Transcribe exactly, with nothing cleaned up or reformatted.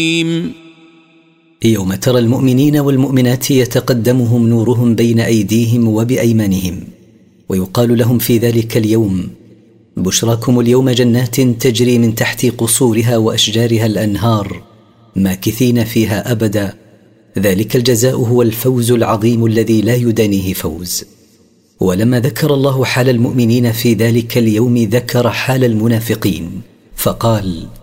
يوم ترى المؤمنين والمؤمنات يتقدمهم نورهم بين أيديهم وبأيمانهم، ويقال لهم في ذلك اليوم: بشراكم اليوم جنات تجري من تحت قصورها وأشجارها الأنهار ماكثين فيها أبدا، ذلك الجزاء هو الفوز العظيم الذي لا يدانيه فوز. ولما ذكر الله حال المؤمنين في ذلك اليوم ذكر حال المنافقين فقال: